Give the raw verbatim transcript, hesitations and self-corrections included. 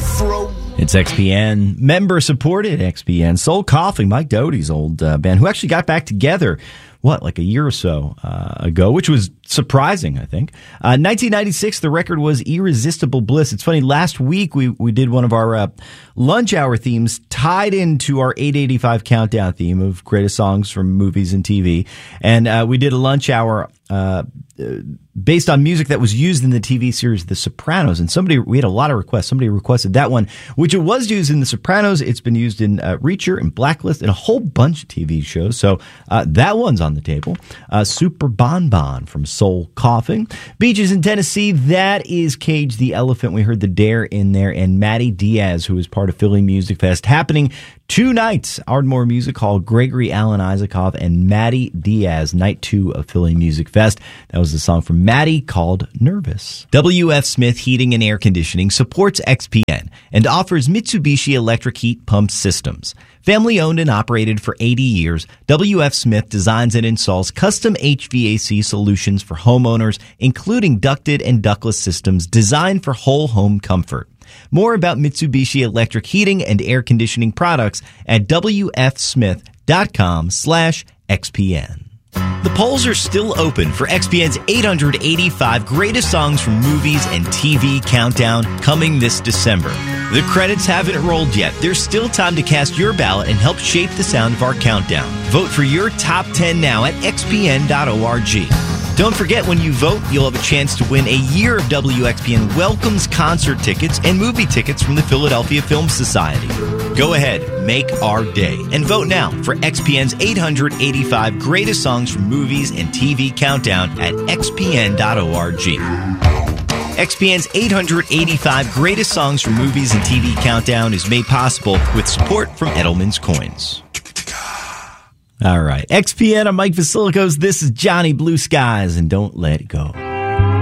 afro. It's X P N, member-supported X P N. Soul Coughing, Mike Doty's old uh, band, who actually got back together, what, like a year or so uh, ago, which was surprising, I think. Uh, nineteen ninety-six, the record was Irresistible Bliss. It's funny, last week we, we did one of our uh, lunch hour themes tied into our eight eighty-five countdown theme of greatest songs from movies and T V. And uh, we did a lunch hour uh, based on music that was used in the T V series The Sopranos. And somebody, we had a lot of requests. Somebody requested that one, which it was used in The Sopranos. It's been used in uh, Reacher and Blacklist and a whole bunch of T V shows. So uh, that one's on the table. Uh, Super Bon Bon from Soul Coughing. Beaches in Tennessee, that is Cage the Elephant. We heard the Dare in there, and Matty Diaz, who is part of Philly Music Fest, happening two nights. Ardmore Music Hall, Gregory Alan Isaacoff and Matty Diaz, night two of Philly Music Fest. That was the song from Matty called Nervous. W F Smith Heating and Air Conditioning supports X P N and offers Mitsubishi electric heat pump systems. Family owned and operated for eighty years, W F Smith designs and installs custom H V A C solutions for homeowners, including ducted and ductless systems designed for whole home comfort. More about Mitsubishi electric heating and air conditioning products at W F smith dot com slash X P N. The polls are still open for X P N's eight hundred eighty-five Greatest Songs from Movies and T V Countdown coming this December. The credits haven't rolled yet. There's still time to cast your ballot and help shape the sound of our countdown. Vote for your top ten now at x p n dot org. Don't forget, when you vote, you'll have a chance to win a year of W X P N Welcomes concert tickets and movie tickets from the Philadelphia Film Society. Go ahead, make our day, and vote now for X P N's eight hundred eighty-five Greatest Songs from Movies and T V Countdown at x p n dot org. X P N's eight hundred eighty-five Greatest Songs from Movies and T V Countdown is made possible with support from Edelman's Coins. All right. X P N, I'm Mike Vasilikos. This is Johnny Blue Skies, and don't let it go.